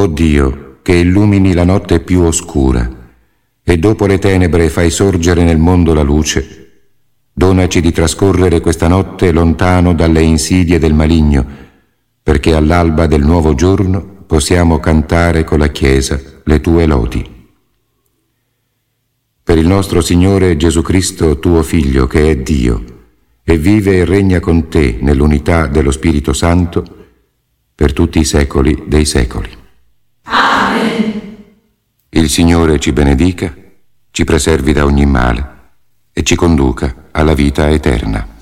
O Dio, che illumini la notte più oscura e dopo le tenebre fai sorgere nel mondo la luce, donaci di trascorrere questa notte lontano dalle insidie del maligno, perché all'alba del nuovo giorno possiamo cantare con la Chiesa le tue lodi. Per il nostro Signore Gesù Cristo, tuo Figlio, che è Dio, e vive e regna con te nell'unità dello Spirito Santo, per tutti i secoli dei secoli. Amen. Il Signore ci benedica, ci preservi da ogni male e ci conduca alla vita eterna.